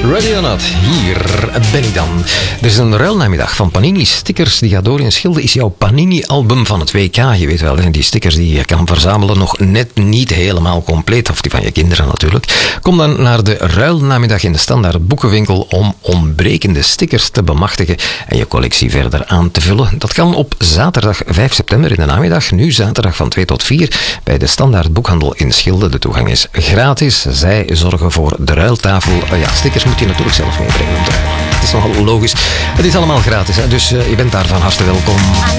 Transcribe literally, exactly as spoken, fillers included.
Ready or not, hier ben ik dan. Er is een ruilnamiddag van Panini Stickers die gaat door in Schilde. Is jouw Panini-album van het W K, je weet wel, die stickers die je kan verzamelen, nog net niet helemaal compleet, of die van je kinderen natuurlijk. Kom dan naar de ruilnamiddag in de Standaard Boekenwinkel om ontbrekende stickers te bemachtigen en je collectie verder aan te vullen. Dat kan op zaterdag vijf september in de namiddag, nu zaterdag van twee tot vier, bij de Standaard Boekhandel in Schilde. De toegang is gratis. Zij zorgen voor de ruiltafel. Uh, ja, stickers moet je natuurlijk zelf meebrengen om te ruilen. Het is nogal logisch. Het is allemaal gratis, hè? Dus uh, je bent daar van harte welkom.